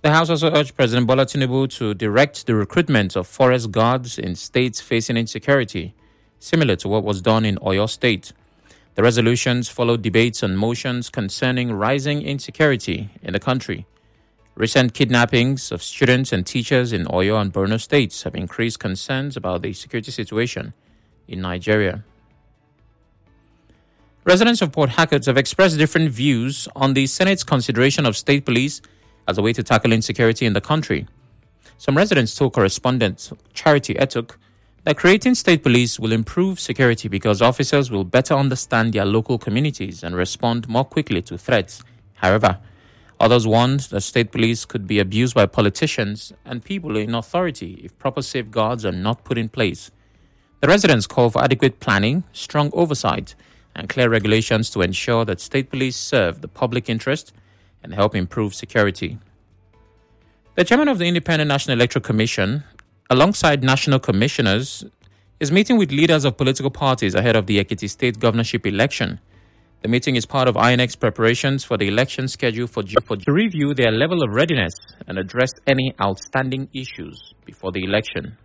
The House also urged President Bola Tinubu to direct the recruitment of forest guards in states facing insecurity, similar to what was done in Oyo State. The resolutions followed debates on motions concerning rising insecurity in the country. Recent kidnappings of students and teachers in Oyo and Borno states have increased concerns about the security situation in Nigeria. Residents of Port Harcourt have expressed different views on the Senate's consideration of state police as a way to tackle insecurity in the country. Some residents told correspondent Charity Etuk that creating state police will improve security because officers will better understand their local communities and respond more quickly to threats. However, others warned that state police could be abused by politicians and people in authority if proper safeguards are not put in place. The residents call for adequate planning, strong oversight, and clear regulations to ensure that state police serve the public interest and help improve security. The chairman of the Independent National Electoral Commission, alongside national commissioners, is meeting with leaders of political parties ahead of the Ekiti State governorship election. The meeting is part of INEC's preparations for the election schedule to review their level of readiness and address any outstanding issues before the election.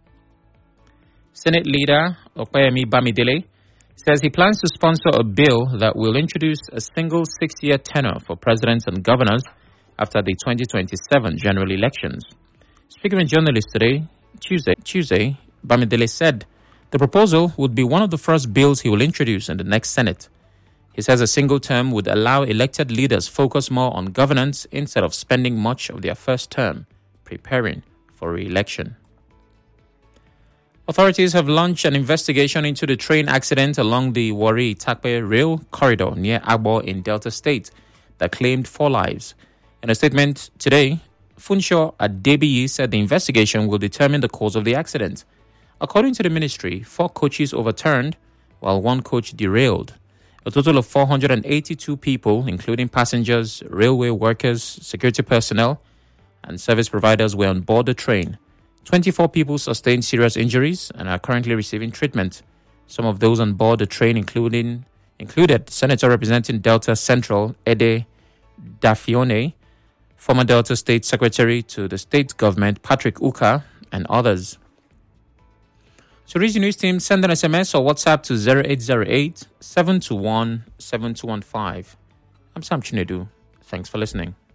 Senate leader Opeyemi Bamidele says he plans to sponsor a bill that will introduce a single 6-year tenure for presidents and governors after the 2027 general elections. Speaking with journalists today, Tuesday, Bamidele said the proposal would be one of the first bills he will introduce in the next Senate. He says a single term would allow elected leaders focus more on governance instead of spending much of their first term preparing for re-election. Authorities have launched an investigation into the train accident along the Warri-Takpe rail corridor near Agbo in Delta State that claimed 4 lives. In a statement today, Funsho Adebiyi said the investigation will determine the cause of the accident. According to the ministry, 4 coaches overturned while 1 coach derailed. A total of 482 people, including passengers, railway workers, security personnel, and service providers, were on board the train. 24 people sustained serious injuries and are currently receiving treatment. Some of those on board the train included Senator representing Delta Central, Ede Dafione, former Delta State Secretary to the state government, Patrick Uka, and others. So reach the news team, send an SMS or WhatsApp to 0808 721 7215. I'm Sam Chinedu. Thanks for listening.